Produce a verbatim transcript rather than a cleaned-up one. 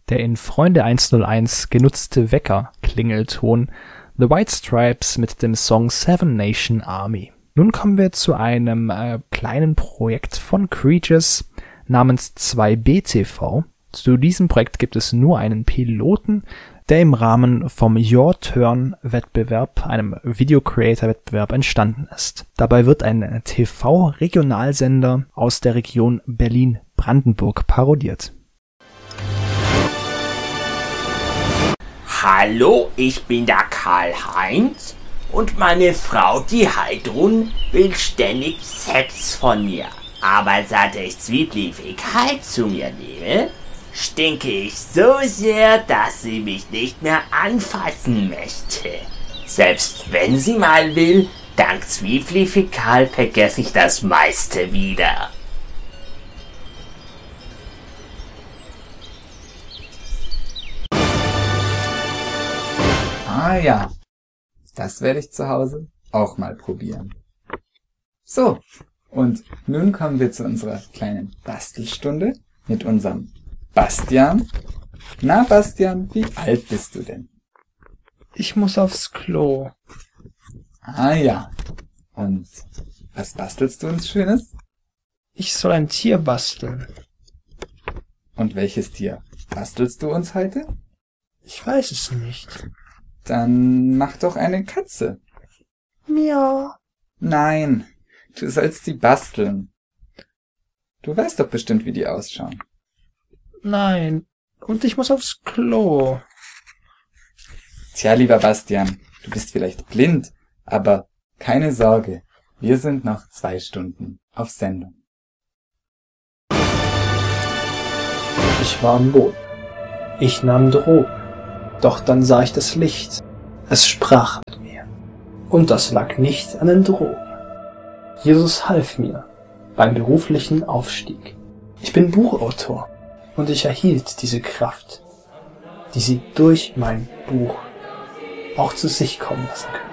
Der in Freunde hunderteins genutzte Wecker-Klingelton The White Stripes mit dem Song Seven Nation Army. Nun kommen wir zu einem äh, kleinen Projekt von Creatures namens zwei B T V. Zu diesem Projekt gibt es nur einen Piloten, der im Rahmen vom Your Turn Wettbewerb, einem Video Creator Wettbewerb, entstanden ist. Dabei wird ein T V-Regionalsender aus der Region Berlin-Brandenburg parodiert. Hallo, ich bin der Karl-Heinz und meine Frau, die Heidrun, will ständig Sex von mir. Aber seit ich Zwiebli Fäkal zu mir nehme, stinke ich so sehr, dass sie mich nicht mehr anfassen möchte. Selbst wenn sie mal will, dank Zwiebli Fäkal vergesse ich das meiste wieder. Ah ja, das werde ich zu Hause auch mal probieren. So, und nun kommen wir zu unserer kleinen Bastelstunde mit unserem Bastian. Na Bastian, wie alt bist du denn? Ich muss aufs Klo. Ah ja, und was bastelst du uns Schönes? Ich soll ein Tier basteln. Und welches Tier bastelst du uns heute? Ich weiß es nicht. Dann mach doch eine Katze. Miau. Nein, du sollst sie basteln. Du weißt doch bestimmt, wie die ausschauen. Nein, und ich muss aufs Klo. Tja, lieber Bastian, du bist vielleicht blind, aber keine Sorge, wir sind noch zwei Stunden auf Sendung. Ich war am Boden. Ich nahm Drogen. Doch dann sah ich das Licht. Es sprach mit mir. Und das lag nicht an den Drogen. Jesus half mir beim beruflichen Aufstieg. Ich bin Buchautor und ich erhielt diese Kraft, die sie durch mein Buch auch zu sich kommen lassen können.